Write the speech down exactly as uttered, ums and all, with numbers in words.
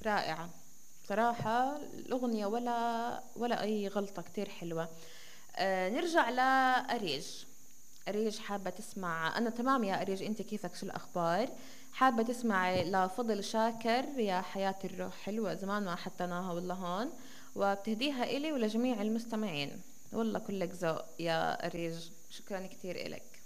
رائعة. بصراحة الأغنية ولا ولا أي غلطة، كتير حلوة. آه نرجع لأريج. أريج حابة تسمع، أنا تمام يا أريج، أنت كيفك، شو الأخبار؟ حابة تسمعي لفضل شاكر يا حياة الروح، حلوة زمان ما حطيناها والله هون، وبتهديها إلي ولجميع المستمعين. والله كلك ذوق يا أريج، شكرا كتير إلك.